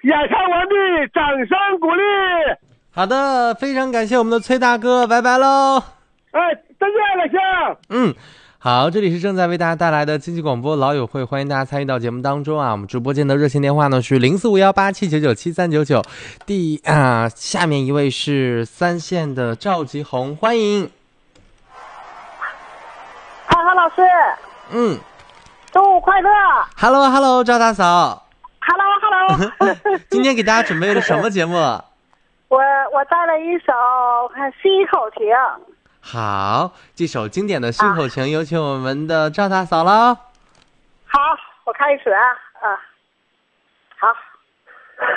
演唱完毕，掌声鼓励。 好的，非常感谢我们的崔大哥，拜拜喽。 哎，再见了，兄。 好，这里是正在为大家带来的经济广播老友会，欢迎大家参与到节目当中啊。我们直播间的热线电话呢是045187997399。下面一位是3线的赵吉红，欢迎。 哈哈，老师。中午快乐。 Hello， 赵大嫂。 Hello。 今天给大家准备了什么节目？ 我带了一首《溪口情》。 好，这首经典的溪口情，有请我们的赵大嫂了。 好，我开始啊。好。